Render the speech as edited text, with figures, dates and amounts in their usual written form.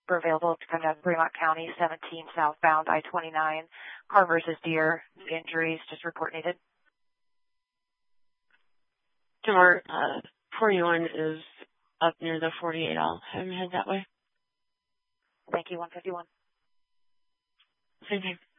super available to come down to Fremont County, 17 southbound I-29, car versus deer, injuries, just report needed. Tomorrow, 41 is up near the 48. I'll have him head that way. Thank you, 151. Same thing.